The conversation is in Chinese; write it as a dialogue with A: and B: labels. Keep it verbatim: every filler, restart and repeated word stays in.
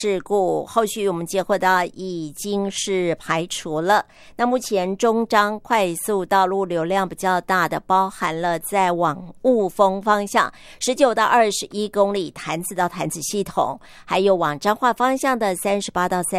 A: 事故，后续我们接获到已经是排除了。那目前中彰快速道路流量比较大的，包含了在往雾峰方向十九到二十一公里潭子到潭子系统，还有往彰化方向的三十八到三